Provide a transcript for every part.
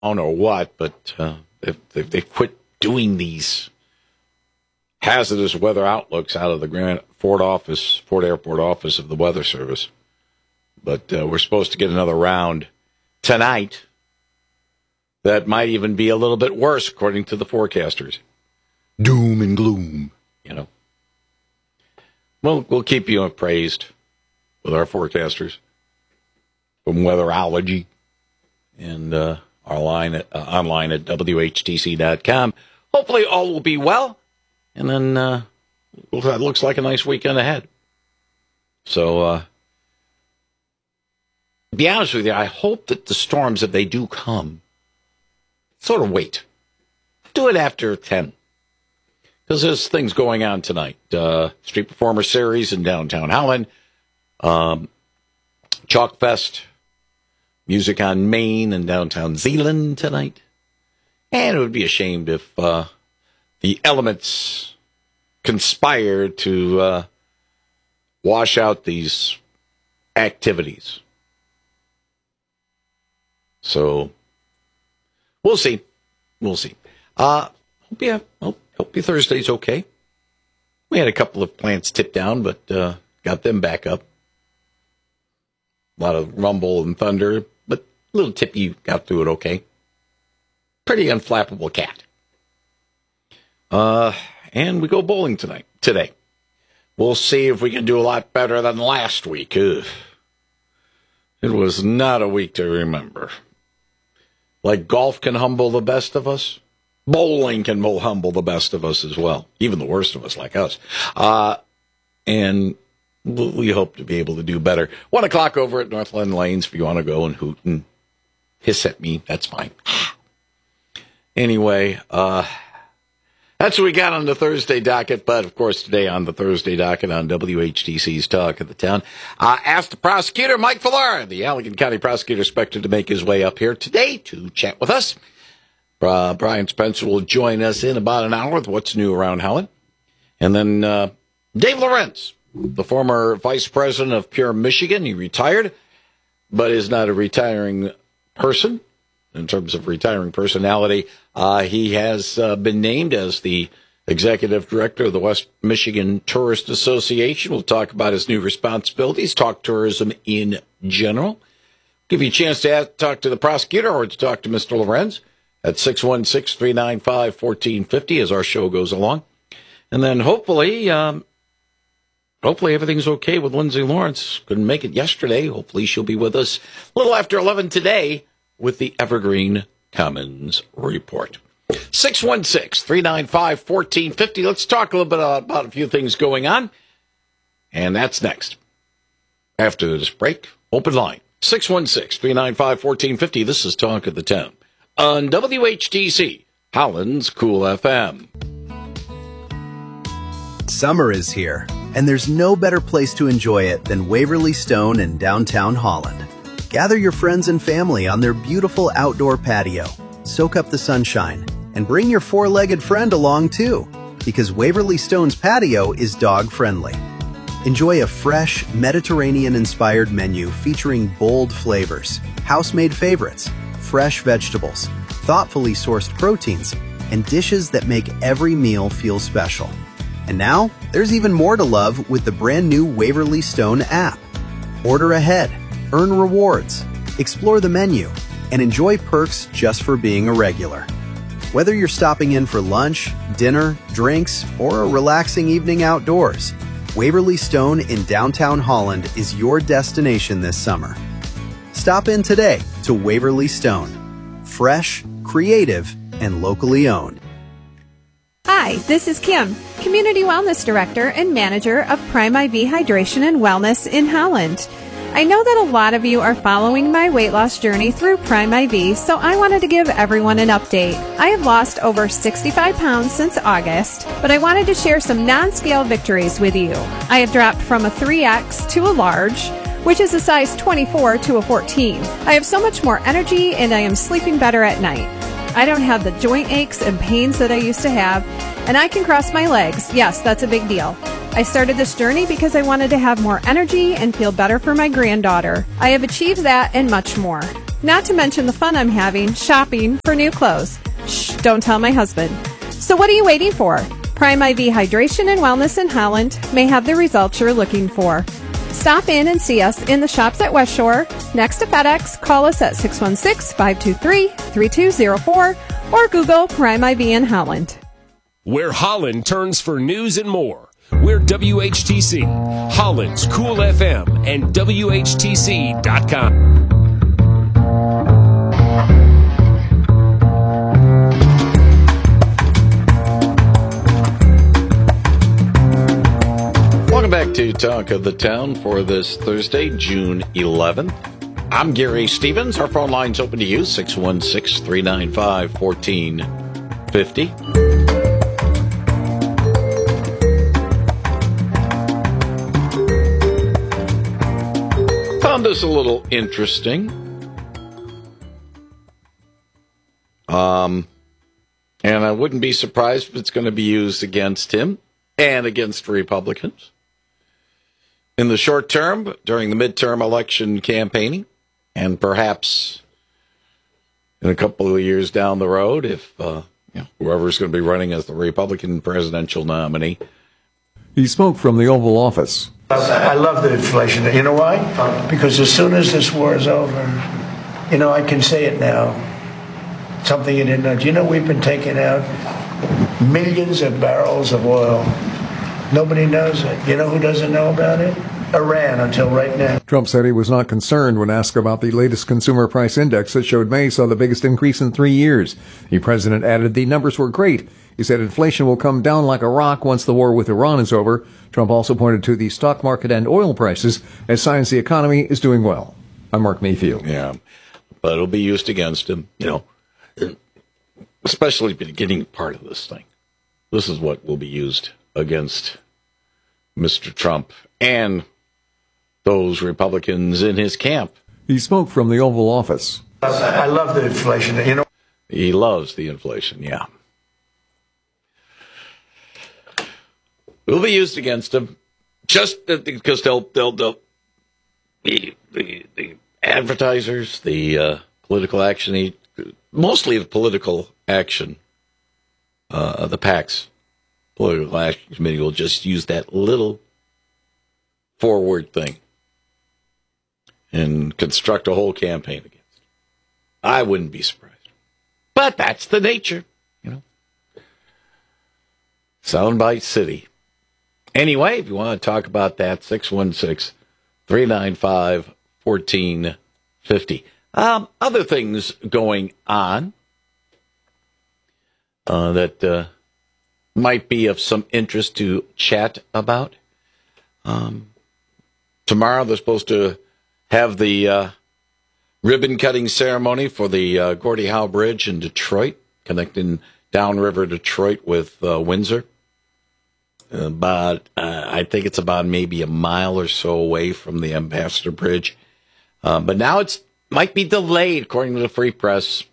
I don't know what, but they've quit doing these hazardous weather outlooks out of the Fort Airport office of the Weather Service. But we're supposed to get another round tonight. That might even be a little bit worse, according to the forecasters. Doom and gloom, you know. Well, we'll keep you appraised with our forecasters from Weatherology and our online at WHTC.com. Hopefully all will be well, and then it looks like a nice weekend ahead. So, to be honest with you, I hope that the storms, if they do come, sort of wait. Do it after 10. Because there's things going on tonight. Street Performer Series in downtown Howland. Chalk Fest. Music on Main in downtown Zeeland tonight. And it would be a shame if the elements conspired to wash out these activities. So, we'll see. We'll see. Hope your Thursday's okay. We had a couple of plants tip down, but got them back up. A lot of rumble and thunder, but a little tippy, got through it okay. Pretty unflappable cat. And we go bowling today. We'll see if we can do a lot better than last week. Ugh. It was not a week to remember. Like golf can humble the best of us, bowling can humble the best of us as well, even the worst of us like us. And we hope to be able to do better. 1 o'clock over at Northland Lanes if you want to go and hoot and hiss at me. That's fine. Anyway, that's what we got on the Thursday docket. But, of course, today on the Thursday docket on WHTC's Talk of the Town, asked the prosecutor, Mike Villar, the Allegan County prosecutor, expected to make his way up here today to chat with us. Brian Spencer will join us in about an hour with what's new around Howland. And then Dave Lorenz, the former vice president of Pure Michigan. He retired, but is not a retiring person. In terms of retiring personality, he has been named as the executive director of the West Michigan Tourist Association. We'll talk about his new responsibilities, talk tourism in general. Give you a chance to talk to the prosecutor or to talk to Mr. Lorenz at 616-395-1450 as our show goes along. And then hopefully everything's okay with Lindsay Lawrence. Couldn't make it yesterday. Hopefully she'll be with us a little after 11 today with the Evergreen Commons Report. 616-395-1450. Let's talk a little bit about a few things going on. And that's next. After this break, open line. 616-395-1450. This is Talk of the Town on WHTC, Howland's Cool FM. Summer is here, and there's no better place to enjoy it than Waverly Stone in downtown Holland. Gather your friends and family on their beautiful outdoor patio, soak up the sunshine, and bring your four-legged friend along too, because Waverly Stone's patio is dog-friendly. Enjoy a fresh, Mediterranean-inspired menu featuring bold flavors, house-made favorites, fresh vegetables, thoughtfully sourced proteins, and dishes that make every meal feel special. And now, there's even more to love with the brand new Waverly Stone app. Order ahead, earn rewards, explore the menu, and enjoy perks just for being a regular. Whether you're stopping in for lunch, dinner, drinks, or a relaxing evening outdoors, Waverly Stone in downtown Holland is your destination this summer. Stop in today to Waverly Stone. Fresh, creative, and locally owned. Hi, this is Kim, Community Wellness Director and Manager of Prime IV Hydration and Wellness in Howland. I know that a lot of you are following my weight loss journey through Prime IV, so I wanted to give everyone an update. I have lost over 65 pounds since August, but I wanted to share some non-scale victories with you. I have dropped from a 3X to a large, which is a size 24 to a 14. I have so much more energy and I am sleeping better at night. I don't have the joint aches and pains that I used to have, and I can cross my legs. Yes, that's a big deal. I started this journey because I wanted to have more energy and feel better for my granddaughter. I have achieved that and much more. Not to mention the fun I'm having shopping for new clothes. Shh, don't tell my husband. So what are you waiting for? Prime IV Hydration and Wellness in Holland may have the results you're looking for. Stop in and see us in the shops at West Shore, next to FedEx. Call us at 616-523-3204 or Google Prime IV in Holland. Where Holland turns for news and more. We're WHTC, Holland's Cool FM, and WHTC.com. Welcome back to Talk of the Town for this Thursday, June 11th. I'm Gary Stevens. Our phone line's open to you, 616-395-1450. Found this a little interesting. And I wouldn't be surprised if it's going to be used against him and against Republicans. In the short term, during the midterm election campaigning, and perhaps in a couple of years down the road, if whoever's going to be running as the Republican presidential nominee. He spoke from the Oval Office. I love the inflation. You know why? Because as soon as this war is over, I can say it now. Something you didn't know. Do you know we've been taking out millions of barrels of oil? Nobody knows it. You know who doesn't know about it? Iran, until right now. Trump said he was not concerned when asked about the latest consumer price index that showed May saw the biggest increase in 3 years. The president added the numbers were great. He said inflation will come down like a rock once the war with Iran is over. Trump also pointed to the stock market and oil prices as signs the economy is doing well. I'm Mark Mayfield. Yeah, but it'll be used against him, especially the beginning part of this thing. This is what will be used against Mr. Trump and those Republicans in his camp. He spoke from the Oval Office. I love the inflation. He loves the inflation, yeah. It will be used against him just because they'll the advertisers, the political action, mostly the political action, the PACs, political action committee will just use that little forward thing and construct a whole campaign against it. I wouldn't be surprised. But that's the nature, Soundbite City. Anyway, if you want to talk about that, 616-395-1450. Other things going on that might be of some interest to chat about. Tomorrow they're supposed to have the ribbon-cutting ceremony for the Gordie Howe Bridge in Detroit, connecting downriver Detroit with Windsor. I think it's about maybe a mile or so away from the Ambassador Bridge. But now it might be delayed, according to the Free Press.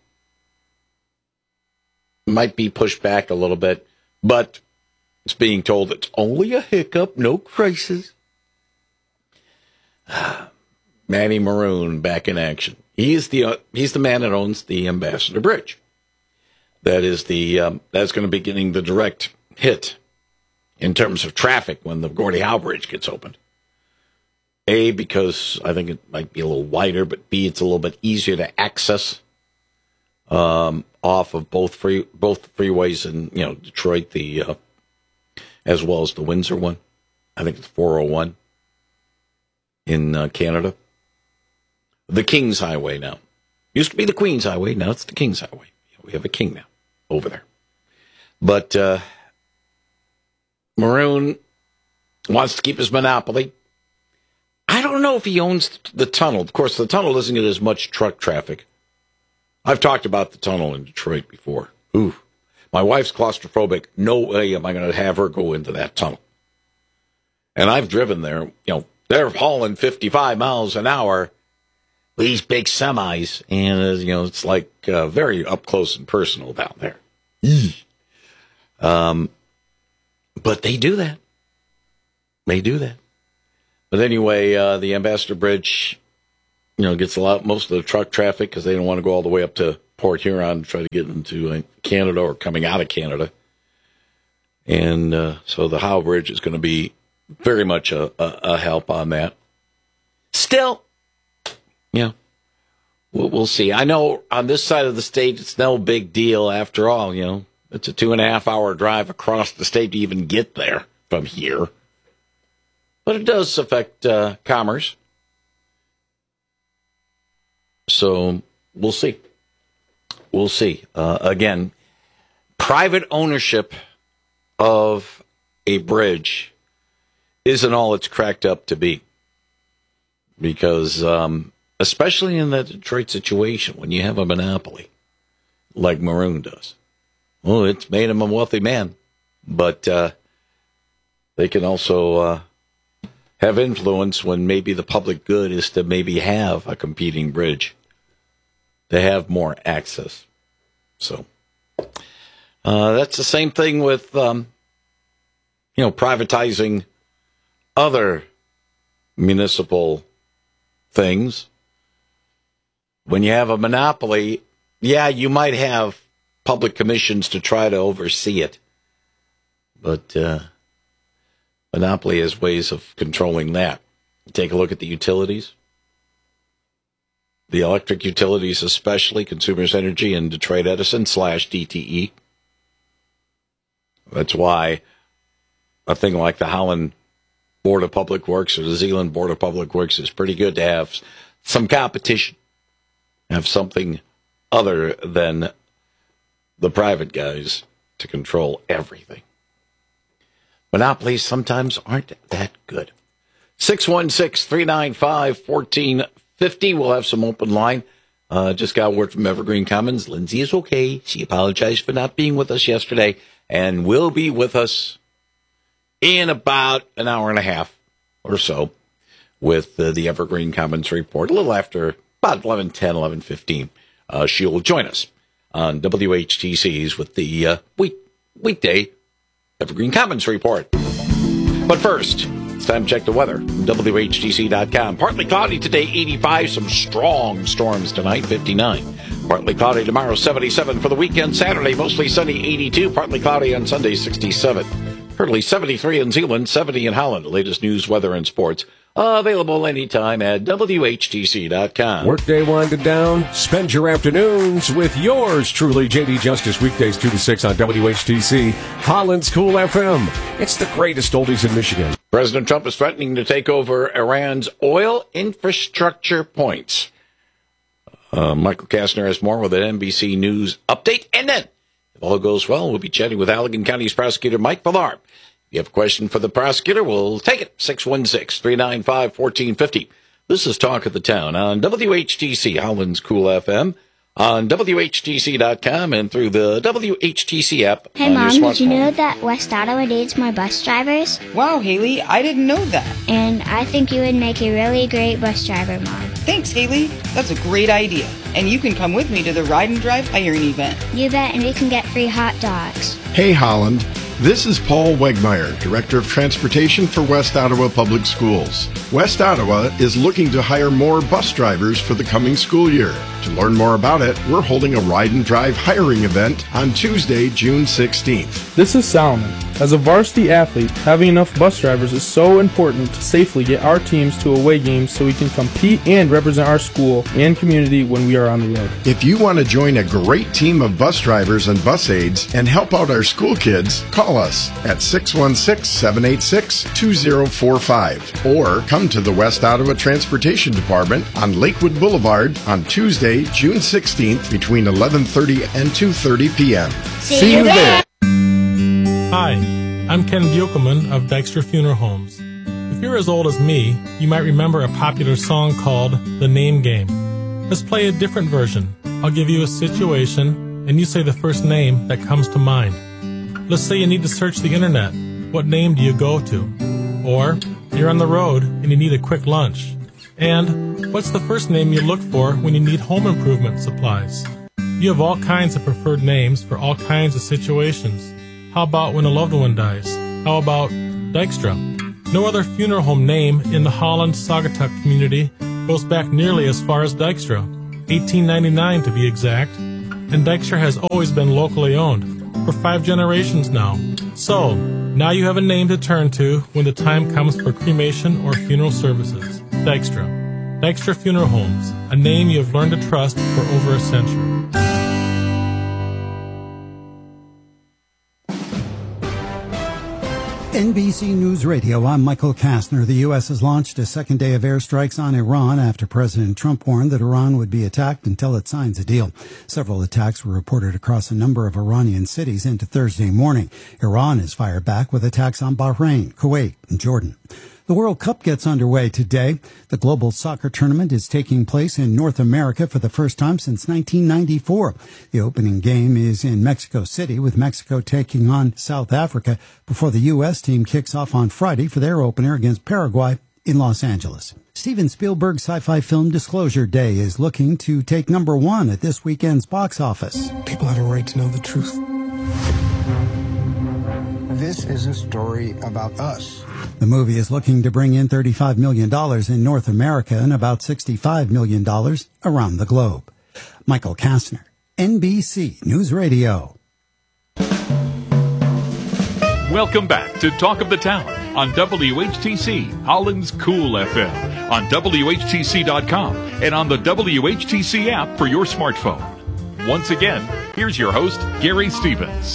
Might be pushed back a little bit, but it's being told it's only a hiccup, no crisis. Manny Maroon back in action. He's the man that owns the Ambassador Bridge. That is that's going to be getting the direct hit in terms of traffic when the Gordie Howe Bridge gets opened. A, because I think it might be a little wider, but B, it's a little bit easier to access off of both freeways in Detroit, as well as the Windsor one. I think it's 401 in Canada. The King's Highway now. Used to be the Queen's Highway, now it's the King's Highway. We have a king now over there. But Maroon wants to keep his monopoly. I don't know if he owns the tunnel. Of course, the tunnel doesn't get as much truck traffic. I've talked about the tunnel in Detroit before. Ooh, my wife's claustrophobic. No way am I going to have her go into that tunnel. And I've driven there. They're hauling 55 miles an hour. These big semis, and it's like very up close and personal down there. But they do that. They do that. But anyway, the Ambassador Bridge gets most of the truck traffic because they don't want to go all the way up to Port Huron to try to get into Canada or coming out of Canada. And so the Howe Bridge is going to be very much a help on that. Still, we'll see. I know on this side of the state, it's no big deal after all. It's a 2.5-hour drive across the state to even get there from here. But it does affect commerce. So we'll see. We'll see. Again, private ownership of a bridge isn't all it's cracked up to be. Because, especially in that Detroit situation, when you have a monopoly, like Maroon does, well, it's made him a wealthy man. But they can also have influence when maybe the public good is to maybe have a competing bridge, to have more access. So that's the same thing with, privatizing other municipal things. When you have a monopoly, you might have public commissions to try to oversee it. But monopoly has ways of controlling that. Take a look at the utilities. The electric utilities, especially Consumers Energy and Detroit Edison / DTE. That's why a thing like the Holland Board of Public Works or the Zeeland Board of Public Works is pretty good to have some competition. Have something other than the private guys to control everything. Monopolies sometimes aren't that good. 616-395-1450. We'll have some open line. Just got word from Evergreen Commons. Lindsay is okay. She apologized for not being with us yesterday and will be with us in about an hour and a half or so with the Evergreen Commons report. A little after about 11:10, 11:15. She will join us on WHTC's with the weekday Evergreen Commons report. But first, it's time to check the weather. WHTC.com. Partly cloudy today, 85. Some strong storms tonight, 59. Partly cloudy tomorrow, 77. For the weekend, Saturday, mostly sunny, 82. Partly cloudy on Sunday, 67. Currently 73 in Zeeland, 70 in Holland. Latest news, weather, and sports. Available anytime at WHTC.com. Workday winding down. Spend your afternoons with yours truly, J.D. Justice, weekdays 2 to 6 on WHTC, Holland's Cool FM. It's the greatest oldies in Michigan. President Trump is threatening to take over Iran's oil infrastructure points. Michael Kastner has more with an NBC News update. And then, if all goes well, we'll be chatting with Allegan County's prosecutor, Mike Villar. If you have a question for the prosecutor, we'll take it. 616-395-1450. This is Talk of the Town on WHTC, Holland's Cool FM, on WHTC.com, and through the WHTC app. Hey, Mom, did you know that West Ottawa needs more bus drivers? Wow, Haley, I didn't know that. And I think you would make a really great bus driver, Mom. Thanks, Haley. That's a great idea. And you can come with me to the Ride and Drive hiring event. You bet, and we can get free hot dogs. Hey, Holland. This is Paul Wegmeyer, Director of Transportation for West Ottawa Public Schools. West Ottawa is looking to hire more bus drivers for the coming school year. To learn more about it, we're holding a Ride and Drive hiring event on Tuesday, June 16th. This is Solomon. As a varsity athlete, having enough bus drivers is so important to safely get our teams to away games so we can compete and represent our school and community when we are on the road. If you want to join a great team of bus drivers and bus aides and help out our school kids, call us at 616-786-2045 or come to the West Ottawa Transportation Department on Lakewood Boulevard on Tuesday, June 16th between 11:30 and 2:30 p.m. See you there! Hi, I'm Ken Buchelman of Dykstra Funeral Homes. If you're as old as me, you might remember a popular song called The Name Game. Let's play a different version. I'll give you a situation, and you say the first name that comes to mind. Let's say you need to search the internet. What name do you go to? Or you're on the road and you need a quick lunch. And what's the first name you look for when you need home improvement supplies? You have all kinds of preferred names for all kinds of situations. How about when a loved one dies? How about Dykstra? No other funeral home name in the Holland Saugatuck community goes back nearly as far as Dykstra, 1899 to be exact, and Dykstra has always been locally owned, for 5 generations now. So, now you have a name to turn to when the time comes for cremation or funeral services. Dykstra. Dykstra Funeral Homes, a name you have learned to trust for over a century. NBC News Radio, I'm Michael Kastner. The U.S. has launched a second day of airstrikes on Iran after President Trump warned that Iran would be attacked until it signs a deal. Several attacks were reported across a number of Iranian cities into Thursday morning. Iran has fired back with attacks on Bahrain, Kuwait, and Jordan. The World Cup gets underway today. The global soccer tournament is taking place in North America for the first time since 1994. The opening game is in Mexico City, with Mexico taking on South Africa before the U.S. team kicks off on Friday for their opener against Paraguay in Los Angeles. Steven Spielberg's sci-fi film Disclosure Day is looking to take #1 at this weekend's box office. People have a right to know the truth. This is a story about us. The movie is looking to bring in $35 million in North America and about $65 million around the globe. Michael Kastner, NBC News Radio. Welcome back to Talk of the Town on WHTC, Holland's Cool FM, on WHTC.com, and on the WHTC app for your smartphone. Once again, here's your host, Gary Stevens.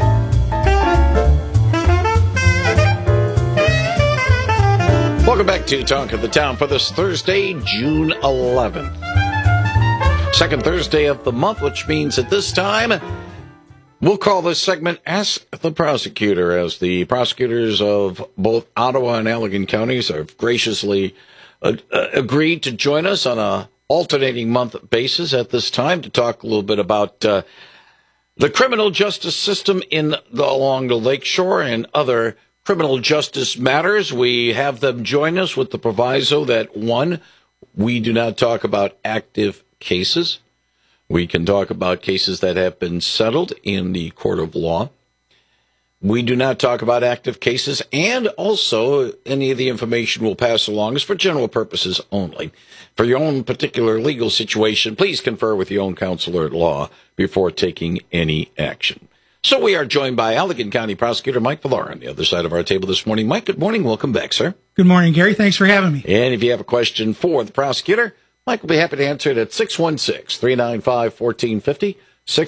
Welcome back to Talk of the Town for this Thursday, June 11th. Second Thursday of the month, which means at this time, we'll call this segment Ask the Prosecutor, as the prosecutors of both Ottawa and Allegan counties have graciously agreed to join us on a alternating month basis at this time to talk a little bit about the criminal justice system along the lakeshore and other criminal justice matters. We have them join us with the proviso that, 1, we do not talk about active cases. We can talk about cases that have been settled in the court of law. We do not talk about active cases, and also any of the information we'll pass along is for general purposes only. For your own particular legal situation, please confer with your own counselor at law before taking any action. So we are joined by Allegan County Prosecutor Mike Villar on the other side of our table this morning. Mike, good morning. Welcome back, sir. Good morning, Gary. Thanks for having me. And if you have a question for the prosecutor, Mike will be happy to answer it at 616-395-1450,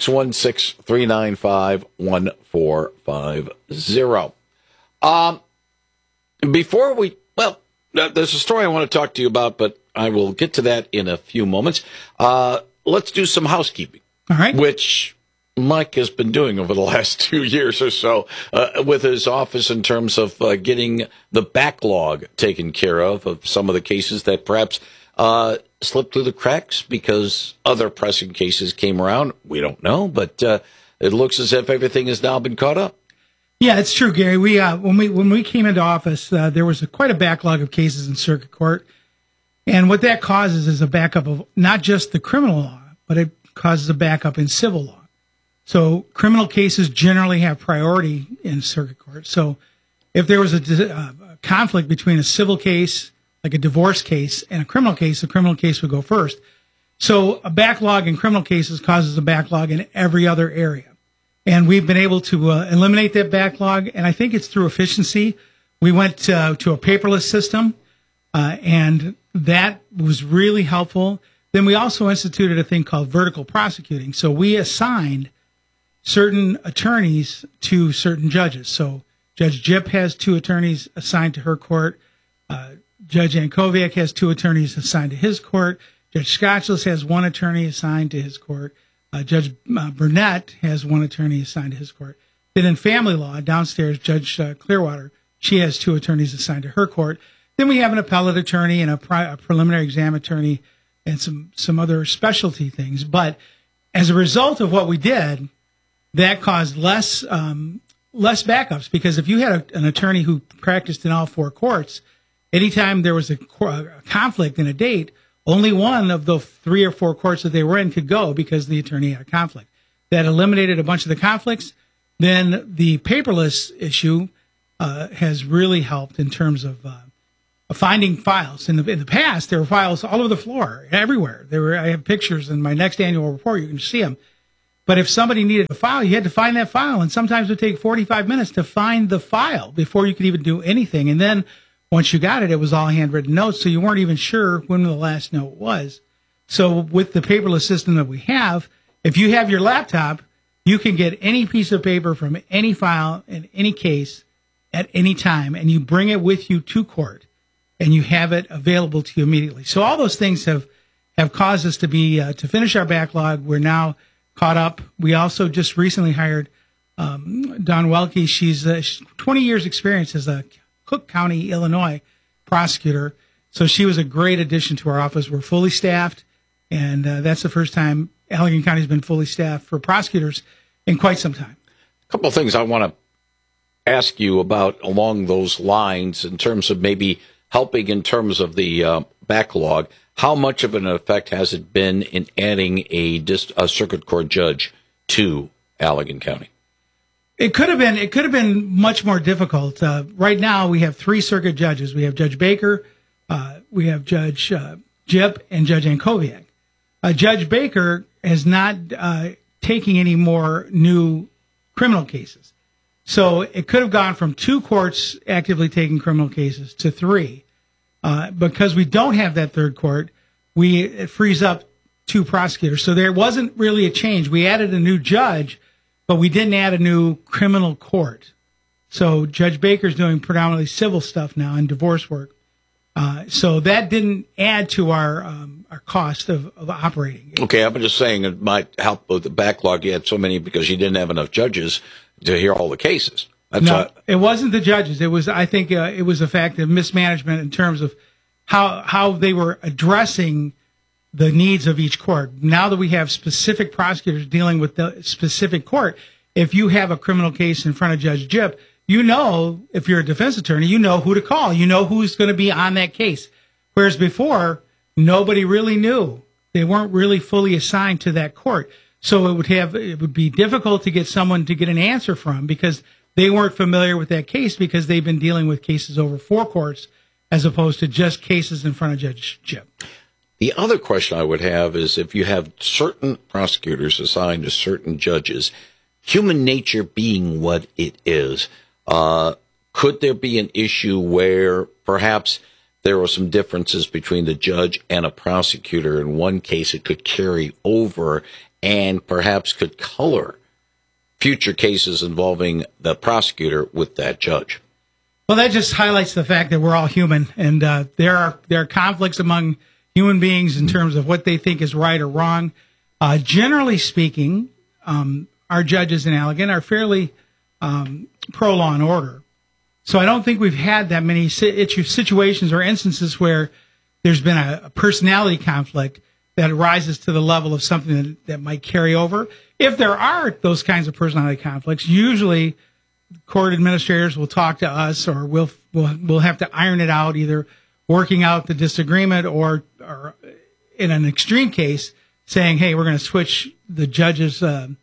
616-395-1450. There's a story I want to talk to you about, but I will get to that in a few moments. Let's do some housekeeping. All right. Which Mike has been doing over the last 2 years or so with his office in terms of getting the backlog taken care of some of the cases that perhaps slipped through the cracks because other pressing cases came around. We don't know, but it looks as if everything has now been caught up. Yeah, it's true, Gary. We when we came into office, there was quite a backlog of cases in circuit court, and what that causes is a backup of not just the criminal law, but it causes a backup in civil law. So criminal cases generally have priority in circuit court. So if there was a conflict between a civil case, like a divorce case, and a criminal case, the criminal case would go first. So a backlog in criminal cases causes a backlog in every other area. And we've been able to eliminate that backlog, and I think it's through efficiency. We went to a paperless system, and that was really helpful. Then we also instituted a thing called vertical prosecuting. So we assigned certain attorneys to certain judges. So Judge Jip has 2 attorneys assigned to her court. Judge Ankoviak has 2 attorneys assigned to his court. Judge Scotchless has 1 attorney assigned to his court. Judge Burnett has 1 attorney assigned to his court. Then in family law, downstairs, Judge Clearwater, she has 2 attorneys assigned to her court. Then we have an appellate attorney and a preliminary exam attorney and some other specialty things. But as a result of what we did, that caused less backups, because if you had an attorney who practiced in all 4 courts, anytime there was a conflict in a date, only one of the 3 or 4 courts that they were in could go because the attorney had a conflict. That eliminated a bunch of the conflicts. Then the paperless issue has really helped in terms of finding files. In the past, there were files all over the floor, everywhere. I have pictures in my next annual report. You can see them. But if somebody needed a file, you had to find that file, and sometimes it would take 45 minutes to find the file before you could even do anything. And then once you got it, it was all handwritten notes, so you weren't even sure when the last note was. So with the paperless system that we have, if you have your laptop, you can get any piece of paper from any file in any case at any time, and you bring it with you to court, and you have it available to you immediately. So all those things have caused us to be to finish our backlog. We're now caught up. We also just recently hired Dawn Welke. She's 20 years experience as a Cook County, Illinois prosecutor. So she was a great addition to our office. We're fully staffed, and that's the first time Allegan County has been fully staffed for prosecutors in quite some time. A couple of things I want to ask you about along those lines in terms of maybe helping in terms of the backlog. How much of an effect has it been in adding a circuit court judge to Allegan County? It could have been much more difficult. Right now, we have 3 circuit judges. We have Judge Baker, we have Judge Jip, and Judge Ankoviak. Judge Baker is not taking any more new criminal cases. So it could have gone from 2 courts actively taking criminal cases to 3. Because we don't have that 3rd court, it frees up 2 prosecutors. So there wasn't really a change. We added a new judge, but we didn't add a new criminal court. So Judge Baker's doing predominantly civil stuff now and divorce work. So that didn't add to our cost of operating. Okay, I'm just saying it might help with the backlog. You had so many because you didn't have enough judges to hear all the cases. It wasn't the judges. It was, I think, it was a fact of mismanagement in terms of how they were addressing the needs of each court. Now that we have specific prosecutors dealing with the specific court, if you have a criminal case in front of Judge Jip, you know, if you're a defense attorney, you know who to call. You know who's going to be on that case. Whereas before, nobody really knew. They weren't really fully assigned to that court. So it would be difficult to get someone to get an answer from because they weren't familiar with that case because they've been dealing with cases over 4 courts as opposed to just cases in front of Judge Jip. The other question I would have is if you have certain prosecutors assigned to certain judges, human nature being what it is, could there be an issue where perhaps there are some differences between the judge and a prosecutor? In one case, it could carry over and perhaps could color future cases involving the prosecutor with that judge. Well, that just highlights the fact that we're all human, and there are conflicts among human beings in terms of what they think is right or wrong. Generally speaking, our judges in Allegan are fairly pro-law and order. So I don't think we've had that many situations or instances where there's been a personality conflict that rises to the level of something that might carry over. If there are those kinds of personality conflicts, usually court administrators will talk to us, or we'll have to iron it out, either working out the disagreement or in an extreme case saying, hey, we're going to switch the judges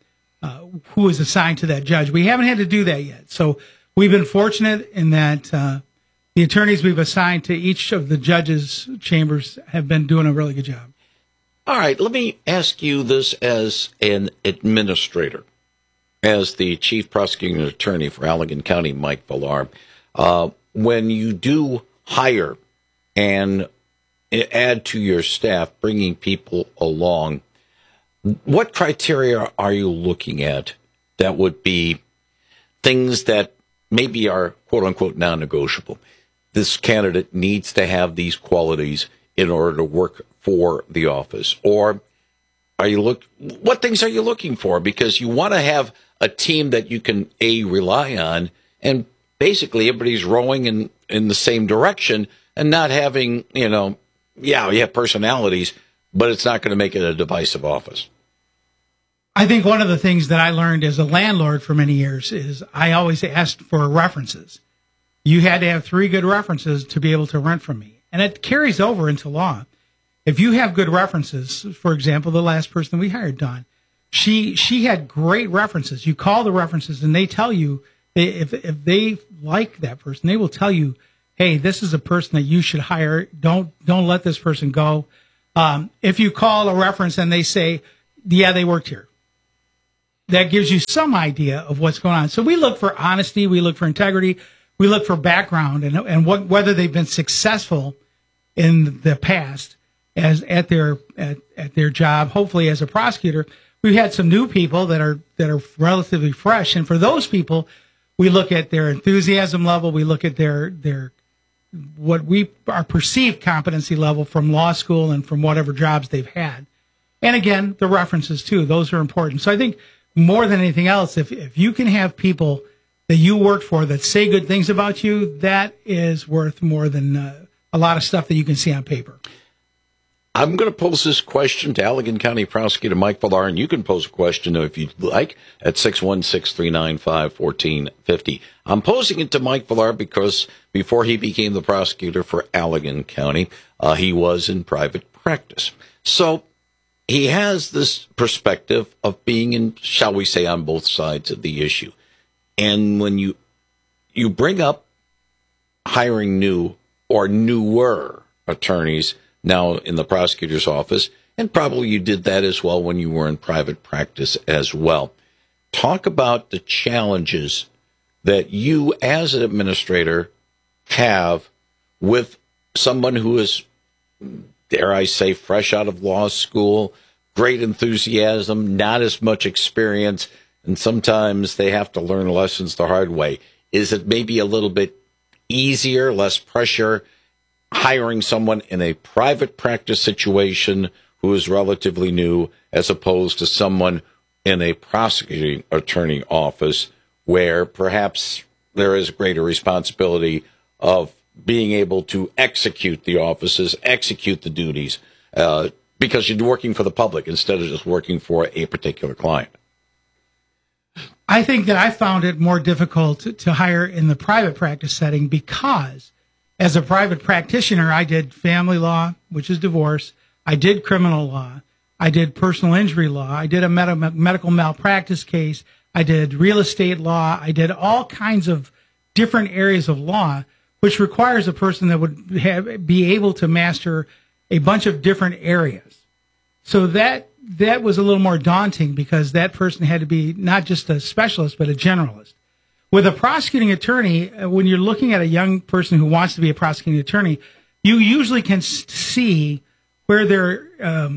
who is assigned to that judge. We haven't had to do that yet. So we've been fortunate in that the attorneys we've assigned to each of the judges' chambers have been doing a really good job. All right, let me ask you this as an administrator, as the chief prosecuting attorney for Allegan County, Mike Villar. When you do hire and add to your staff, bringing people along, what criteria are you looking at that would be things that maybe are quote-unquote non-negotiable? This candidate needs to have these qualities in order to work for the office. Or what things are you looking for? Because you want to have a team that you can, rely on, and basically everybody's rowing in the same direction and not having, you have personalities, but it's not going to make it a divisive office. I think one of the things that I learned as a landlord for many years is I always asked for references. You had to have 3 good references to be able to rent from me. And it carries over into law. If you have good references, for example, the last person we hired, Dawn, she had great references. You call the references and they tell you if they like that person, they will tell you hey, this is a person that you should hire. Don't let this person go. If you call a reference and they say, yeah, they worked here, that gives you some idea of what's going on. So we look for honesty, we look for integrity, we look for background, and whether they've been successful in the past at their job. Hopefully, as a prosecutor, we've had some new people that are relatively fresh, and for those people, we look at their enthusiasm level, we look at their our perceived competency level from law school and from whatever jobs they've had. And again, the references too, those are important. So I think more than anything else, if you can have people that you worked for that say good things about you, that is worth more than a lot of stuff that you can see on paper. I'm going to pose this question to Allegan County Prosecutor Mike Villar, and you can pose a question if you'd like at 616-395-1450. I'm posing it to Mike Villar because before he became the prosecutor for Allegan County, he was in private practice. So he has this perspective of being in, shall we say, on both sides of the issue. And when you bring up hiring new or newer attorneys now in the prosecutor's office, and probably you did that as well when you were in private practice as well. Talk about the challenges that you as an administrator have with someone who is, dare I say, fresh out of law school, great enthusiasm, not as much experience, and sometimes they have to learn lessons the hard way. Is it maybe a little bit easier, less pressure, hiring someone in a private practice situation who is relatively new as opposed to someone in a prosecuting attorney office where perhaps there is greater responsibility of being able to execute the offices, execute the duties, because you're working for the public instead of just working for a particular client? I think that I found it more difficult to hire in the private practice setting because as a private practitioner, I did family law, which is divorce. I did criminal law. I did personal injury law. I did a medical malpractice case. I did real estate law. I did all kinds of different areas of law, which requires a person that would be able to master a bunch of different areas. So that was a little more daunting because that person had to be not just a specialist, but a generalist. With a prosecuting attorney, when you're looking at a young person who wants to be a prosecuting attorney, you usually can see where they're,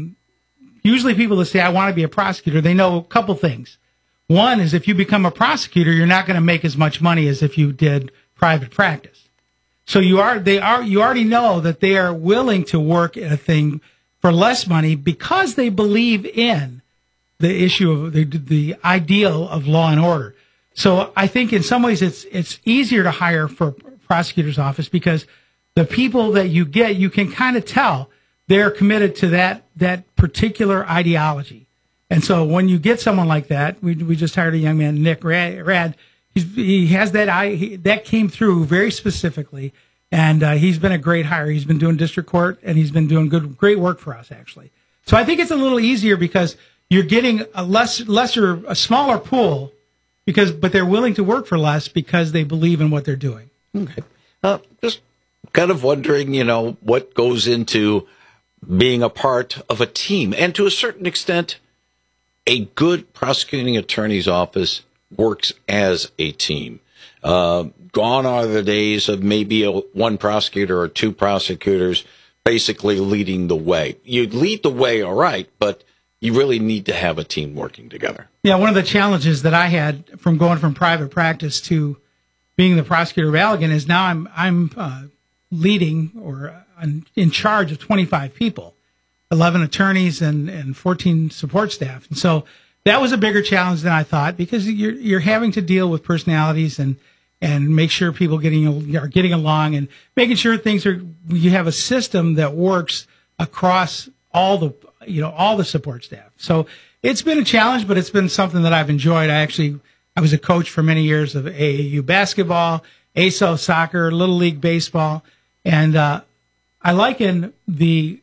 usually people that say, I want to be a prosecutor, they know a couple things. One is if you become a prosecutor, you're not going to make as much money as if you did private practice. So you already know that they are willing to work at a thing for less money because they believe in the issue of the ideal of law and order. So I think in some ways it's easier to hire for a prosecutor's office because the people that you get, you can kind of tell they're committed to that particular ideology. And so when you get someone like that, we just hired a young man, Nick Rad. He has that came through very specifically, and he's been a great hire. He's been doing district court, and he's been doing great work for us actually. So I think it's a little easier because you're getting a smaller pool. But they're willing to work for less because they believe in what they're doing. Okay. Just kind of wondering, what goes into being a part of a team. And to a certain extent, a good prosecuting attorney's office works as a team. Gone are the days of maybe one prosecutor or two prosecutors basically leading the way. You lead the way, all right, but you really need to have a team working together. Yeah, one of the challenges that I had from going from private practice to being the prosecutor of Allegan is now I'm leading or in charge of 25 people, 11 attorneys and 14 support staff. And so that was a bigger challenge than I thought because you're having to deal with personalities and make sure people are getting along and making sure you have a system that works across all the support staff. So it's been a challenge, but it's been something that I've enjoyed. I was a coach for many years of AAU basketball, ASO soccer, Little League baseball, and I liken being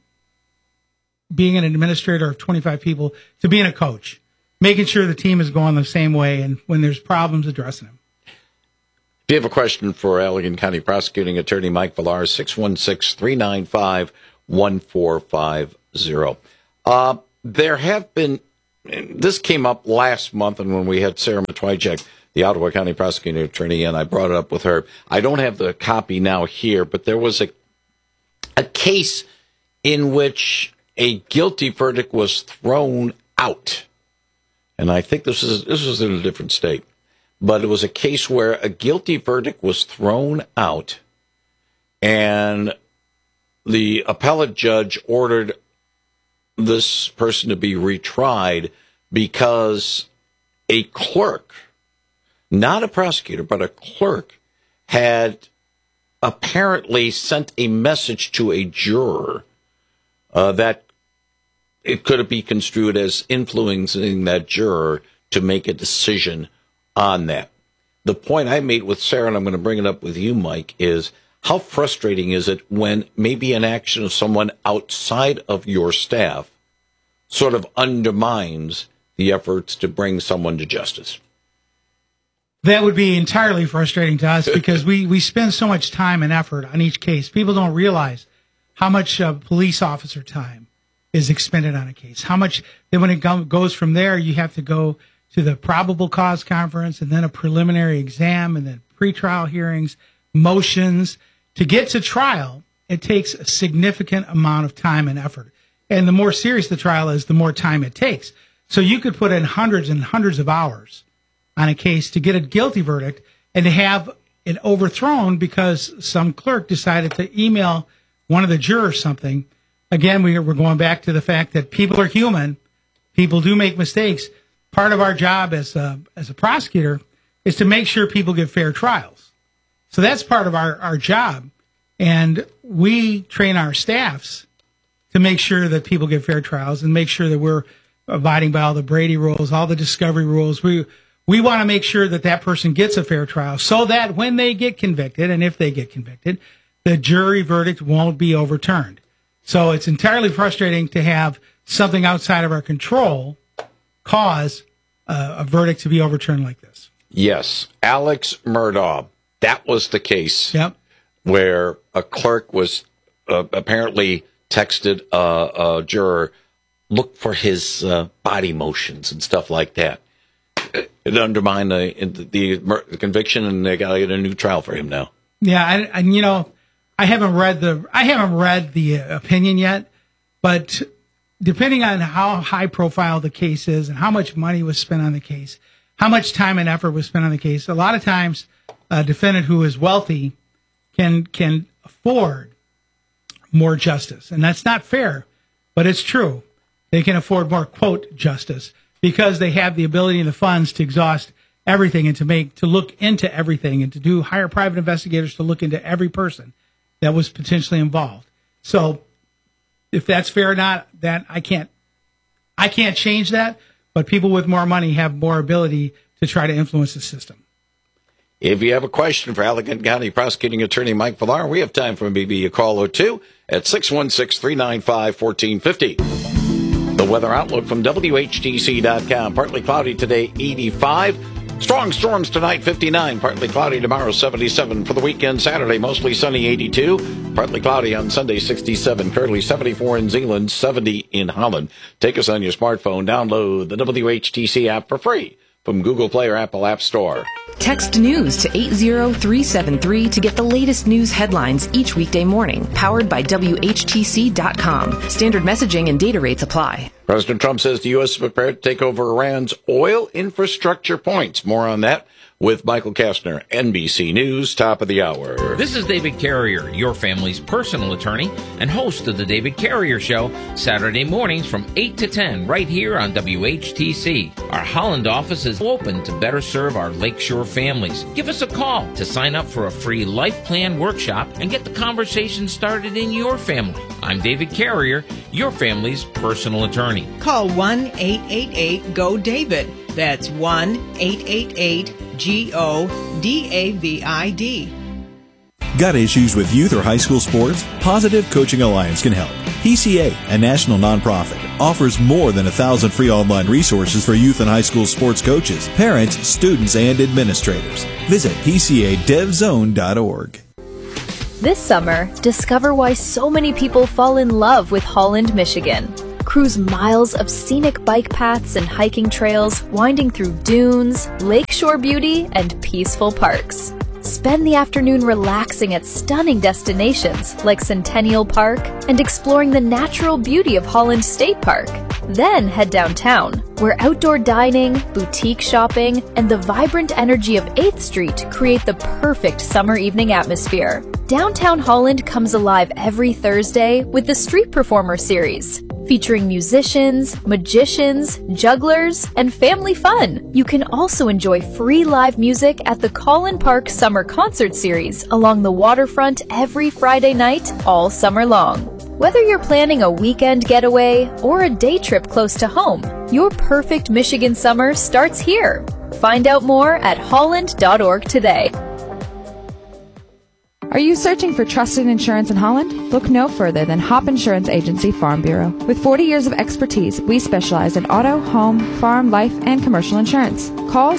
an administrator of 25 people to being a coach, making sure the team is going the same way, and when there's problems, addressing them. If you have a question for Allegan County Prosecuting Attorney Mike Villar, 616-395-1450. There have been, this came up last month, and when we had Sarah Matwijak, the Ottawa County Prosecuting Attorney, and I brought it up with her. I don't have the copy now here, but there was a case in which a guilty verdict was thrown out. And I think this was in a different state. But it was a case where a guilty verdict was thrown out, and the appellate judge ordered this person to be retried because a clerk, not a prosecutor, but a clerk, had apparently sent a message to a juror that it could be construed as influencing that juror to make a decision on that. The point I made with Sarah, and I'm going to bring it up with you, Mike, is how frustrating is it when maybe an action of someone outside of your staff sort of undermines the efforts to bring someone to justice? That would be entirely frustrating to us because we spend so much time and effort on each case. People don't realize how much police officer time is expended on a case. How much, then when it goes from there, you have to go to the probable cause conference and then a preliminary exam and then pretrial hearings, motions. To get to trial, it takes a significant amount of time and effort. And the more serious the trial is, the more time it takes. So you could put in hundreds and hundreds of hours on a case to get a guilty verdict and to have it overthrown because some clerk decided to email one of the jurors something. Again, we're going back to the fact that people are human. People do make mistakes. Part of our job as a prosecutor is to make sure people get fair trials. So that's part of our job. And we train our staffs to make sure that people get fair trials and make sure that we're abiding by all the Brady rules, all the discovery rules. We want to make sure that that person gets a fair trial so that when they get convicted, and if they get convicted, the jury verdict won't be overturned. So it's entirely frustrating to have something outside of our control cause a verdict to be overturned like this. Yes. Alex Murdaugh. That was the case. Yep. Where a clerk was apparently texted a juror, look for his body motions and stuff like that. It undermined the conviction, and they got to get a new trial for him now. Yeah, and you know, I haven't read the opinion yet, but depending on how high profile the case is and how much money was spent on the case, how much time and effort was spent on the case, a lot of times a defendant who is wealthy can afford more justice. And that's not fair, but it's true. They can afford more, quote, justice because they have the ability and the funds to exhaust everything and to look into everything and to hire private investigators to look into every person that was potentially involved. So if that's fair or not, that I can't change that, but people with more money have more ability to try to influence the system. If you have a question for Allegan County Prosecuting Attorney Mike Villar, we have time for maybe a call or two at 616-395-1450. The weather outlook from WHTC.com. Partly cloudy today, 85. Strong storms tonight, 59. Partly cloudy tomorrow, 77. For the weekend, Saturday, mostly sunny, 82. Partly cloudy on Sunday, 67. Currently 74 in Zeeland, 70 in Holland. Take us on your smartphone. Download the WHTC app for free from Google Play or Apple App Store. Text news to 80373 to get the latest news headlines each weekday morning. Powered by WHTC.com. Standard messaging and data rates apply. President Trump says the U.S. is prepared to take over Iran's oil infrastructure points. More on that with Michael Kastner, NBC News, top of the hour. This is David Carrier, your family's personal attorney and host of The David Carrier Show, Saturday mornings from 8 to 10 right here on WHTC. Our Holland office is open to better serve our Lakeshore families. Give us a call to sign up for a free life plan workshop and get the conversation started in your family. I'm David Carrier, your family's personal attorney. Call 1-888-GO-DAVID. That's 1-888-GO-DAVID. Got issues with youth or high school sports? Positive Coaching Alliance can help. PCA, a national nonprofit, offers more than 1,000 free online resources for youth and high school sports coaches, parents, students, and administrators. Visit PCADevZone.org. This summer, discover why so many people fall in love with Holland, Michigan. Cruise miles of scenic bike paths and hiking trails winding through dunes, lakeshore beauty, and peaceful parks. Spend the afternoon relaxing at stunning destinations like Centennial Park and exploring the natural beauty of Holland State Park. Then head downtown, where outdoor dining, boutique shopping, and the vibrant energy of 8th Street create the perfect summer evening atmosphere. Downtown Holland comes alive every Thursday with the Street Performer series, featuring musicians, magicians, jugglers, and family fun. You can also enjoy free live music at the Collin Park Summer Concert Series along the waterfront every Friday night all summer long. Whether you're planning a weekend getaway or a day trip close to home, your perfect Michigan summer starts here. Find out more at holland.org today. Are you searching for trusted insurance in Holland? Look no further than Hop Insurance Agency Farm Bureau. With 40 years of expertise, we specialize in auto, home, farm, life, and commercial insurance. Call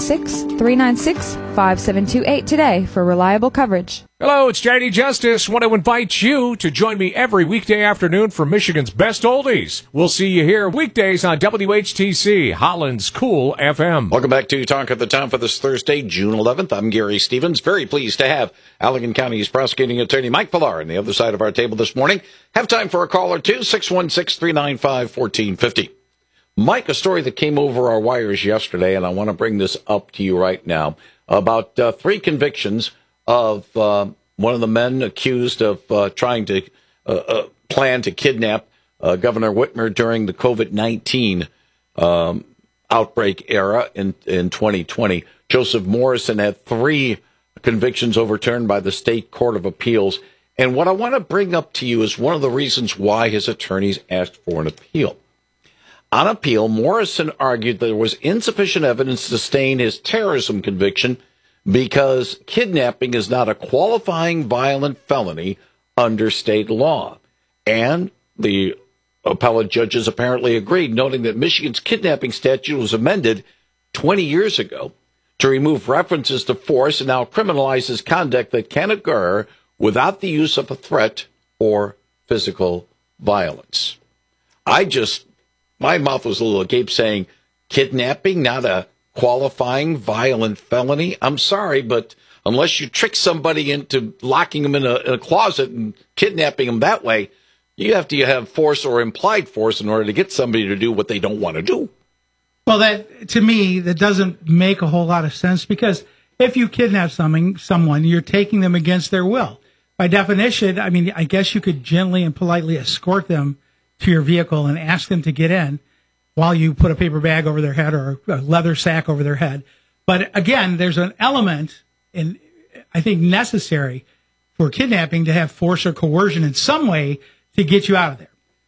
616-396-5728 today for reliable coverage. Hello, it's JD Justice. Want to invite you to join me every weekday afternoon for Michigan's Best Oldies. We'll see you here weekdays on WHTC, Holland's Cool FM. Welcome back to Talk of the Town for this Thursday, June 11th. I'm Gary Stevens. Very pleased to have Allegan County's prosecuting attorney Mike Villar on the other side of our table this morning. Have time for a call or two, 616-395-1450. Mike, a story that came over our wires yesterday, and I want to bring this up to you right now, about 3 convictions of one of the men accused of trying to plan to kidnap Governor Whitmer during the COVID-19 outbreak era in 2020. Joseph Morrison had 3 convictions overturned by the State Court of Appeals. And what I want to bring up to you is one of the reasons why his attorneys asked for an appeal. On appeal, Morrison argued there was insufficient evidence to sustain his terrorism conviction because kidnapping is not a qualifying violent felony under state law. And the appellate judges apparently agreed, noting that Michigan's kidnapping statute was amended 20 years ago to remove references to force and now criminalizes conduct that can occur without the use of a threat or physical violence. My mouth was a little agape saying, kidnapping, not a qualifying violent felony? I'm sorry, but unless you trick somebody into locking them in a closet and kidnapping them that way, you have to have force or implied force in order to get somebody to do what they don't want to do. Well, that to me, that doesn't make a whole lot of sense, because if you kidnap someone, you're taking them against their will. By definition, I mean, I guess you could gently and politely escort them to your vehicle and ask them to get in while you put a paper bag over their head or a leather sack over their head. But again, there's an element, I think, necessary for kidnapping to have force or coercion in some way to get you out of there.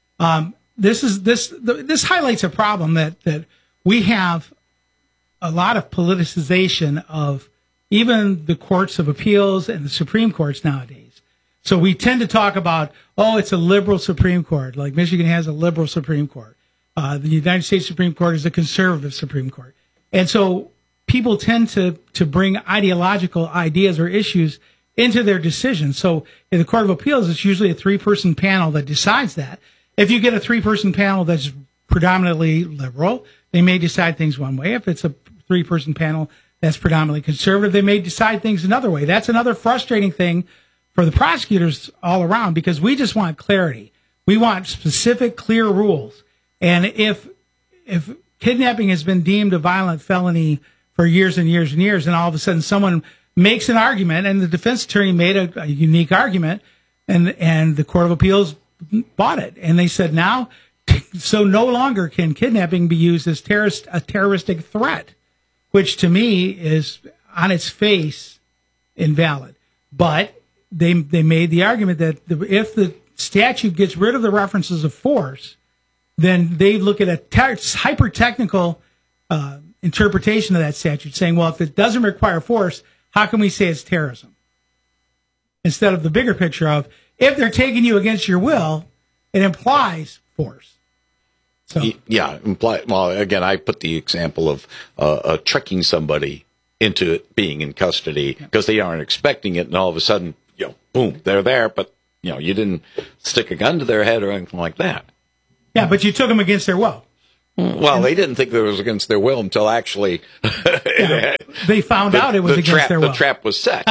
This highlights a problem that we have a lot of politicization of even the courts of appeals and the Supreme Courts nowadays. So we tend to talk about, it's a liberal Supreme Court, like Michigan has a liberal Supreme Court. The United States Supreme Court is a conservative Supreme Court. And so people tend to bring ideological ideas or issues into their decisions. So in the Court of Appeals, it's usually a 3-person panel that decides that. If you get a 3-person panel that's predominantly liberal, they may decide things one way. If it's a 3-person panel that's predominantly conservative, they may decide things another way. That's another frustrating thing for the prosecutors all around, because we just want clarity. We want specific, clear rules. And if kidnapping has been deemed a violent felony for years and years and years, and all of a sudden someone makes an argument, and the defense attorney made a unique argument, and the Court of Appeals bought it, and they said now, so no longer can kidnapping be used as a terroristic threat, which to me is on its face invalid. But they made the argument that if the statute gets rid of the references of force, then they look at a hyper-technical interpretation of that statute, saying, well, if it doesn't require force, how can we say it's terrorism? Instead of the bigger picture of, if they're taking you against your will, It implies force. So yeah, well, again, I put the example of tricking somebody into it being in custody because they aren't expecting it, and all of a sudden, boom, they're there, but you didn't stick a gun to their head or anything like that. Yeah, but you took them against their will. Well, they didn't think it was against their will until actually they found out it was against their will. The trap was set.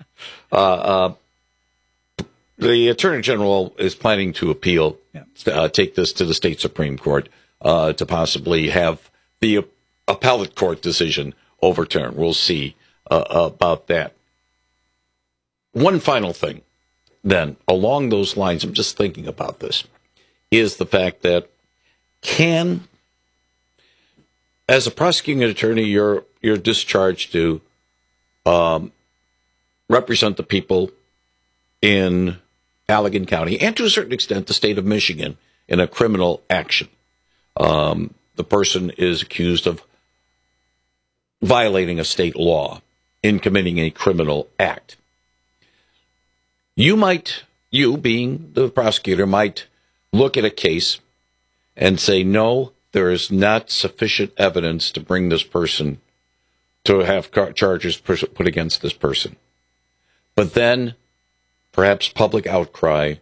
The Attorney General is planning to appeal, take this to the state Supreme Court to possibly have the appellate court decision overturned. We'll see about that. One final thing, then, along those lines, I'm just thinking about this, is the fact that as a prosecuting attorney, you're discharged to represent the people in Allegan County and to a certain extent the state of Michigan in a criminal action. The person is accused of violating a state law in committing a criminal act. You being the prosecutor, might look at a case and say, no, there is not sufficient evidence to bring this person to have charges put against this person. But then perhaps public outcry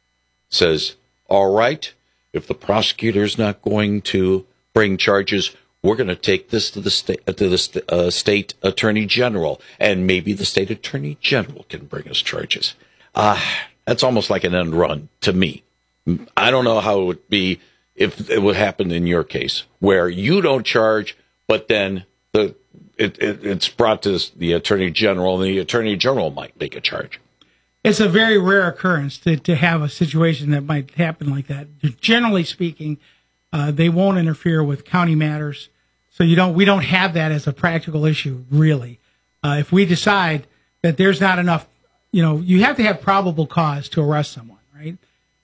says, all right, if the prosecutor's not going to bring charges, we're going to take this to the state attorney general, and maybe the state attorney general can bring us charges. That's almost like an end run to me. I don't know how it would be if it would happen in your case, where you don't charge, but then it's brought to the attorney general, and the attorney general might make a charge. It's a very rare occurrence to have a situation that might happen like that. Generally speaking, they won't interfere with county matters, so we don't have that as a practical issue, really. If we decide that there's not enough, you have to have probable cause to arrest someone, right?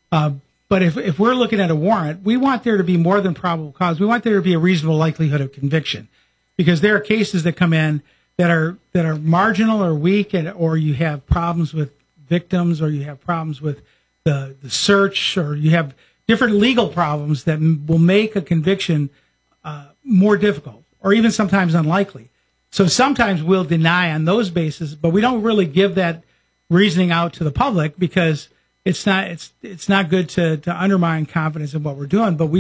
But if we're looking at a warrant, we want there to be more than probable cause. We want there to be a reasonable likelihood of conviction, because there are cases that come in that are marginal or weak, or you have problems with victims, or you have problems with the search, or you have different legal problems that will make a conviction more difficult, or even sometimes unlikely. So sometimes we'll deny on those bases, but we don't really give that reasoning out to the public, because it's not good to undermine confidence in what we're doing. But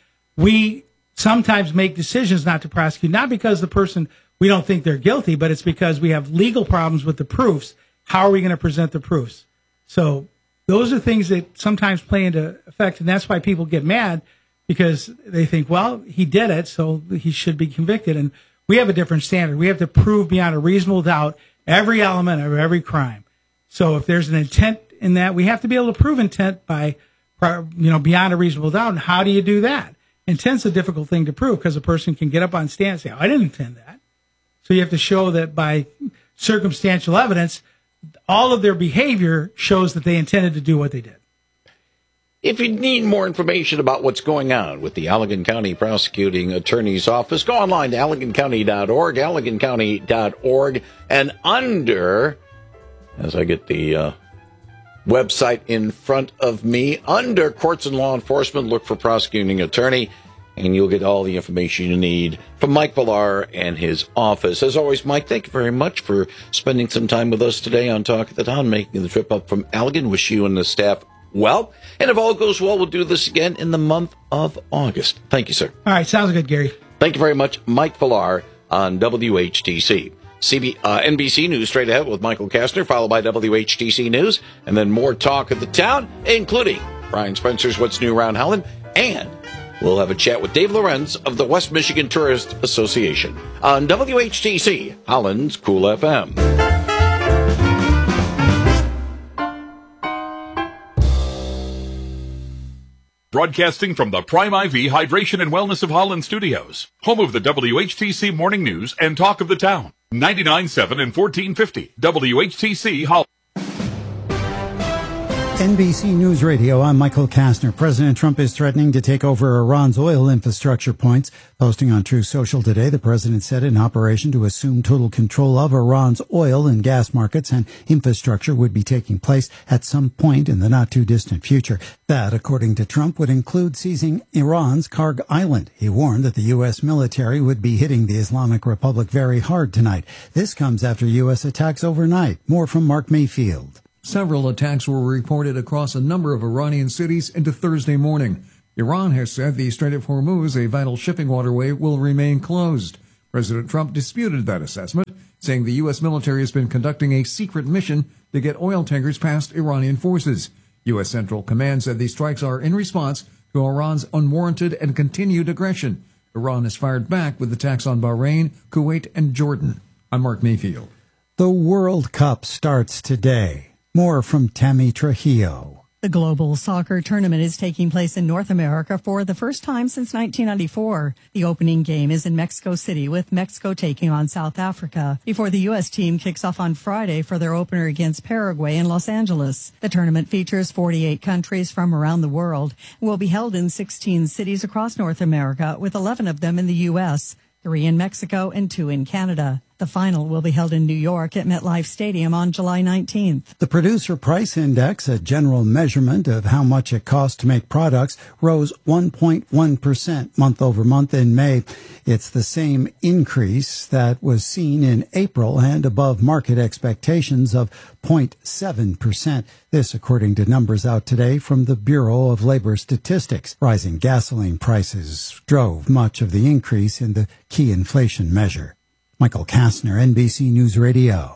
we sometimes make decisions not to prosecute, not because the person, we don't think they're guilty, but it's because we have legal problems with the proofs. How are we going to present the proofs? So those are things that sometimes play into effect, and that's why people get mad, because they think, well, he did it, so he should be convicted. And we have a different standard. We have to prove beyond a reasonable doubt every element of every crime. So if there's an intent in that, we have to be able to prove intent by, beyond a reasonable doubt. And how do you do that? Intent's a difficult thing to prove, because a person can get up on stand and say, I didn't intend that. So you have to show that by circumstantial evidence, all of their behavior shows that they intended to do what they did. If you need more information about what's going on with the Allegan County Prosecuting Attorney's Office, go online to AlleganCounty.org, AlleganCounty.org, and as I get the website in front of me, under Courts and Law Enforcement, look for Prosecuting Attorney, and you'll get all the information you need from Mike Villar and his office. As always, Mike, thank you very much for spending some time with us today on Talk of the Town, making the trip up from Allegan. Wish you and the staff well. And if all goes well, we'll do this again in the month of August. Thank you, sir. All right. Sounds good, Gary. Thank you very much. Mike Villar on WHTC. NBC News straight ahead with Michael Kastner, followed by WHTC News, and then more Talk of the Town, including Brian Spencer's What's New Around Holland, and we'll have a chat with Dave Lorenz of the West Michigan Tourist Association on WHTC, Holland's Cool FM. Broadcasting from the Prime IV Hydration and Wellness of Holland studios, home of the WHTC Morning News and Talk of the Town. 99.7 and 1450 WHTC Holland. NBC News Radio, I'm Michael Kastner. President Trump is threatening to take over Iran's oil infrastructure points. Posting on Truth Social today, the president said an operation to assume total control of Iran's oil and gas markets and infrastructure would be taking place at some point in the not-too-distant future. That, according to Trump, would include seizing Iran's Karg Island. He warned that the U.S. military would be hitting the Islamic Republic very hard tonight. This comes after U.S. attacks overnight. More from Mark Mayfield. Several attacks were reported across a number of Iranian cities into Thursday morning. Iran has said the Strait of Hormuz, a vital shipping waterway, will remain closed. President Trump disputed that assessment, saying the U.S. military has been conducting a secret mission to get oil tankers past Iranian forces. U.S. Central Command said these strikes are in response to Iran's unwarranted and continued aggression. Iran has fired back with attacks on Bahrain, Kuwait, and Jordan. I'm Mark Mayfield. The World Cup starts today. More from Tammy Trujillo. The global soccer tournament is taking place in North America for the first time since 1994. The opening game is in Mexico City, with Mexico taking on South Africa, before the U.S. team kicks off on Friday for their opener against Paraguay in Los Angeles. The tournament features 48 countries from around the world and will be held in 16 cities across North America, with 11 of them in the U.S., 3 in Mexico and 2 in Canada. The final will be held in New York at MetLife Stadium on July 19th. The Producer Price Index, a general measurement of how much it costs to make products, rose 1.1% month over month in May. It's the same increase that was seen in April and above market expectations of 0.7%. This, according to numbers out today from the Bureau of Labor Statistics. Rising gasoline prices drove much of the increase in the key inflation measure. Michael Kastner, NBC News Radio.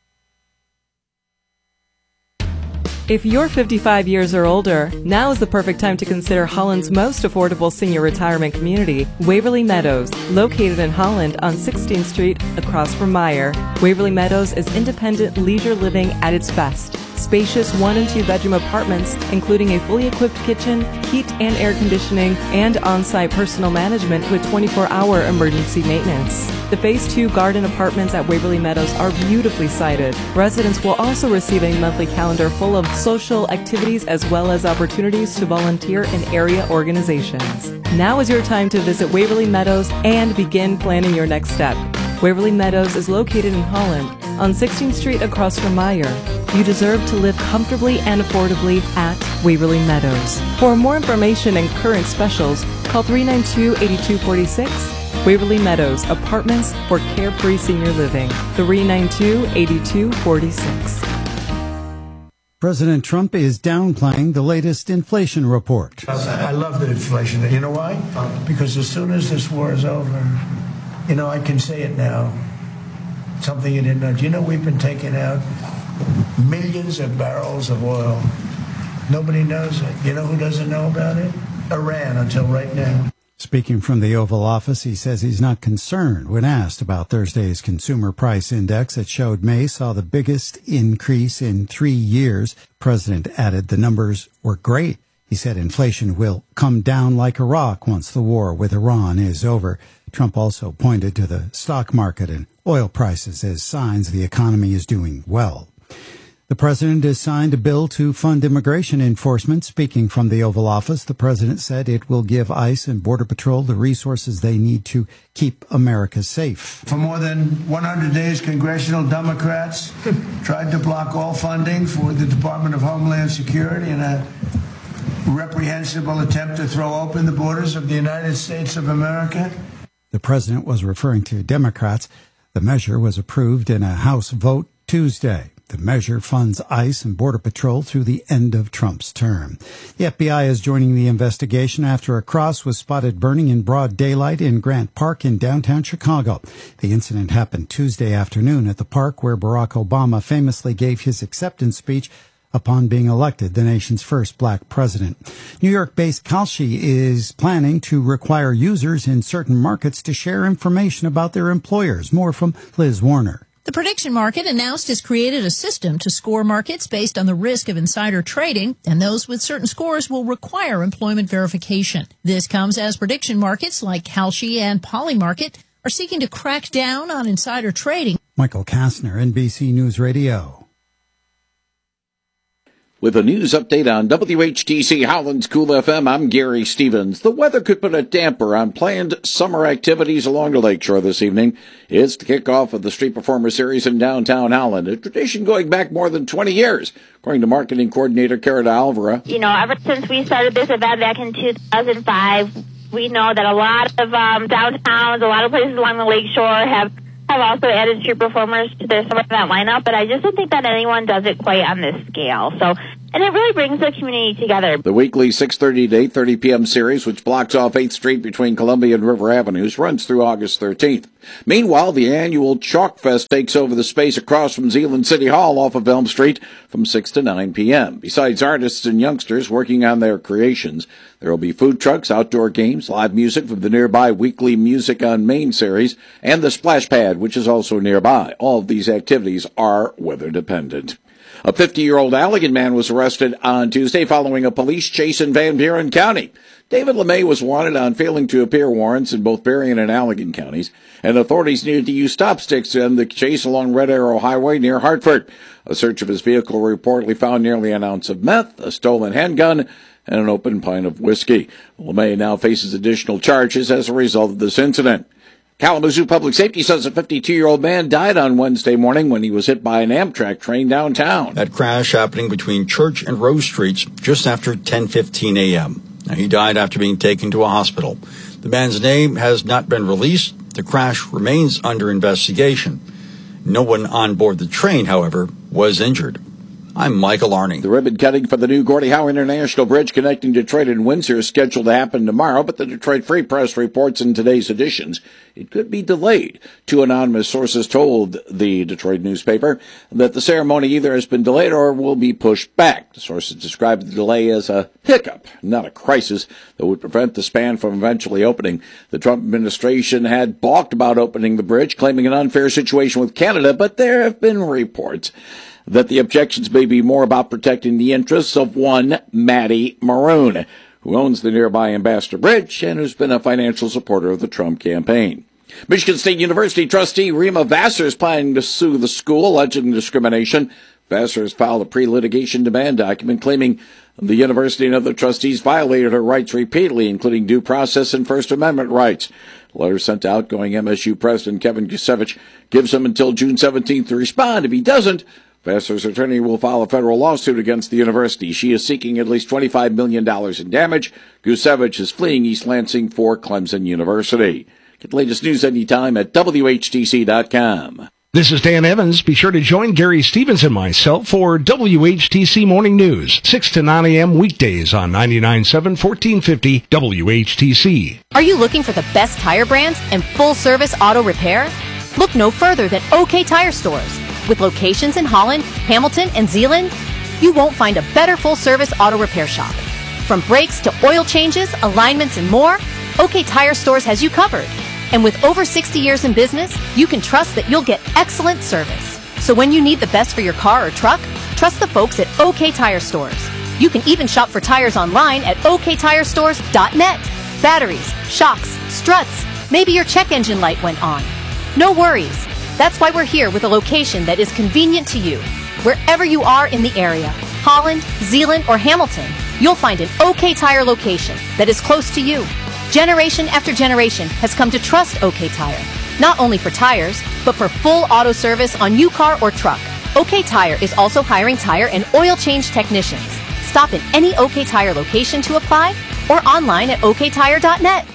If you're 55 years or older, now is the perfect time to consider Holland's most affordable senior retirement community, Waverly Meadows, located in Holland on 16th Street across from Meijer. Waverly Meadows is independent leisure living at its best. Spacious 1- and 2-bedroom apartments, including a fully equipped kitchen, heat and air conditioning, and on-site personal management with 24-hour emergency maintenance. The Phase 2 garden apartments at Waverly Meadows are beautifully sited. Residents will also receive a monthly calendar full of social activities as well as opportunities to volunteer in area organizations. Now is your time to visit Waverly Meadows and begin planning your next step. Waverly Meadows is located in Holland on 16th Street across from Meijer. You deserve to live comfortably and affordably at Waverly Meadows. For more information and current specials, call 392-8246. Waverly Meadows, apartments for carefree senior living. 392-8246. President Trump is downplaying the latest inflation report. I love the inflation. You know why? Because as soon as this war is over, I can say it now. Something you didn't know. Do you know we've been taking out millions of barrels of oil? Nobody knows it. You know who doesn't know about it? Iran, until right now. Speaking from the Oval Office, he says he's not concerned when asked about Thursday's Consumer Price Index that showed May saw the biggest increase in 3 years. The president added the numbers were great. He said inflation will come down like a rock once the war with Iran is over. Trump also pointed to the stock market and oil prices as signs the economy is doing well. The president has signed a bill to fund immigration enforcement. Speaking from the Oval Office, the president said it will give ICE and Border Patrol the resources they need to keep America safe. For more than 100 days, congressional Democrats tried to block all funding for the Department of Homeland Security in a reprehensible attempt to throw open the borders of the United States of America. The president was referring to Democrats. The measure was approved in a House vote Tuesday. The measure funds ICE and Border Patrol through the end of Trump's term. The FBI is joining the investigation after a cross was spotted burning in broad daylight in Grant Park in downtown Chicago. The incident happened Tuesday afternoon at the park where Barack Obama famously gave his acceptance speech upon being elected the nation's first black president. New York-based Kalshi is planning to require users in certain markets to share information about their employers. More from Liz Warner. The prediction market announced has created a system to score markets based on the risk of insider trading, and those with certain scores will require employment verification. This comes as prediction markets like Kalshi and Polymarket are seeking to crack down on insider trading. Michael Kastner, NBC News Radio. With a news update on WHTC Holland's Cool FM, I'm Gary Stevens. The weather could put a damper on planned summer activities along the lakeshore this evening. It's the kickoff of the Street Performer Series in downtown Holland, a tradition going back more than 20 years, according to marketing coordinator Carita Alvara. You know, ever since we started this event back in 2005, we know that a lot of downtowns, a lot of places along the lakeshore have also added street performers to their summer event lineup, but I just don't think that anyone does it quite on this scale. And it really brings the community together. The weekly 6:30 to 8:30 p.m. series, which blocks off 8th Street between Columbia and River Avenues, runs through August 13th. Meanwhile, the annual Chalk Fest takes over the space across from Zeeland City Hall off of Elm Street from 6 to 9 p.m. Besides artists and youngsters working on their creations, there will be food trucks, outdoor games, live music from the nearby weekly Music on Main series, and the Splash Pad, which is also nearby. All of these activities are weather dependent. A 50-year-old Allegan man was arrested on Tuesday following a police chase in Van Buren County. David LeMay was wanted on failing to appear warrants in both Berrien and Allegan counties, and authorities needed to use stop sticks to end the chase along Red Arrow Highway near Hartford. A search of his vehicle reportedly found nearly an ounce of meth, a stolen handgun, and an open pint of whiskey. LeMay now faces additional charges as a result of this incident. Kalamazoo Public Safety says a 52-year-old man died on Wednesday morning when he was hit by an Amtrak train downtown. That crash happening between Church and Rose Streets just after 10:15 a.m. Now, he died after being taken to a hospital. The man's name has not been released. The crash remains under investigation. No one on board the train, however, was injured. I'm Michael Arning. The ribbon cutting for the new Gordie Howe International Bridge connecting Detroit and Windsor is scheduled to happen tomorrow, but the Detroit Free Press reports in today's editions it could be delayed. Two anonymous sources told the Detroit newspaper that the ceremony either has been delayed or will be pushed back. The sources described the delay as a hiccup, not a crisis, that would prevent the span from eventually opening. The Trump administration had balked about opening the bridge, claiming an unfair situation with Canada, but there have been reports that the objections may be more about protecting the interests of one Matty Maroon, who owns the nearby Ambassador Bridge and who's been a financial supporter of the Trump campaign. Michigan State University trustee Rima Vassar is planning to sue the school alleging discrimination. Vassar has filed a pre-litigation demand document claiming the university and other trustees violated her rights repeatedly, including due process and First Amendment rights. A letter sent to outgoing MSU President Kevin Gusevich gives him until June 17th to respond. If he doesn't, Vassar's attorney will file a federal lawsuit against the university. She is seeking at least $25 million in damage. Gusevich is fleeing East Lansing for Clemson University. Get the latest news anytime at WHTC.com. This is Dan Evans. Be sure to join Gary Stevens and myself for WHTC Morning News, 6 to 9 a.m. weekdays on 99.7 1450 WHTC. Are you looking for the best tire brands and full-service auto repair? Look no further than OK Tire Stores. With locations in Holland, Hamilton, and Zeeland, you won't find a better full-service auto repair shop. From brakes to oil changes, alignments, and more, OK Tire Stores has you covered. And with over 60 years in business, you can trust that you'll get excellent service. So when you need the best for your car or truck, trust the folks at OK Tire Stores. You can even shop for tires online at oktirestores.net. Batteries, shocks, struts, maybe your check engine light went on. No worries. That's why we're here with a location that is convenient to you. Wherever you are in the area, Holland, Zeeland, or Hamilton, you'll find an OK Tire location that is close to you. Generation after generation has come to trust OK Tire, not only for tires, but for full auto service on new car or truck. OK Tire is also hiring tire and oil change technicians. Stop in any OK Tire location to apply or online at oktire.net.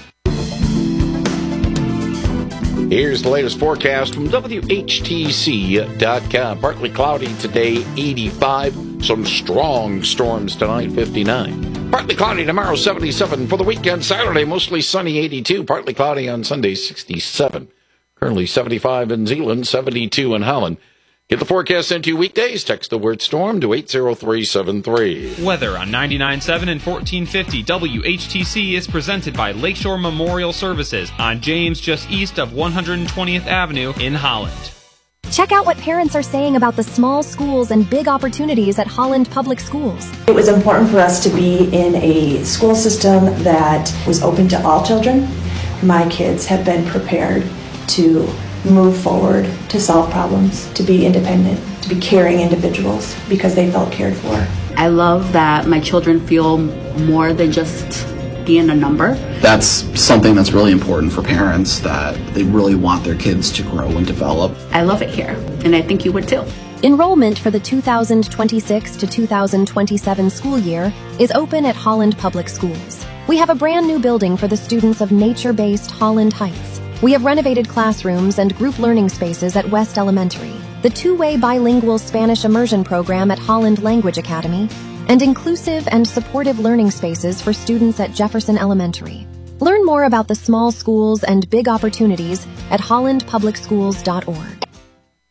Here's the latest forecast from WHTC.com. Partly cloudy today, 85. Some strong storms tonight, 59. Partly cloudy tomorrow, 77. For the weekend, Saturday, mostly sunny, 82. Partly cloudy on Sunday, 67. Currently 75 in Zeeland, 72 in Holland. Get the forecast into weekdays. Text the word storm to 80373. Weather on 99.7 and 1450 WHTC is presented by Lakeshore Memorial Services on James, just east of 120th Avenue in Holland. Check out what parents are saying about the small schools and big opportunities at Holland Public Schools. It was important for us to be in a school system that was open to all children. My kids have been prepared to move forward, to solve problems, to be independent, to be caring individuals because they felt cared for. I love that my children feel more than just being a number. That's something that's really important for parents, that they really want their kids to grow and develop. I love it here, and I think you would too. Enrollment for the 2026 to 2027 school year is open at Holland Public Schools. We have a brand new building for the students of nature-based Holland Heights. We have renovated classrooms and group learning spaces at West Elementary, the two-way bilingual Spanish immersion program at Holland Language Academy, and inclusive and supportive learning spaces for students at Jefferson Elementary. Learn more about the small schools and big opportunities at hollandpublicschools.org.